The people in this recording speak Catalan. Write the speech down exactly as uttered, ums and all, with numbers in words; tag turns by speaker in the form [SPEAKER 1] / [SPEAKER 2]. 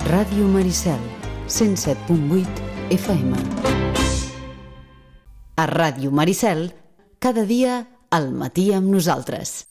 [SPEAKER 1] Ràdio Maricel, cent set punt vuit F M. A Ràdio Maricel, cada dia al matí amb nosaltres.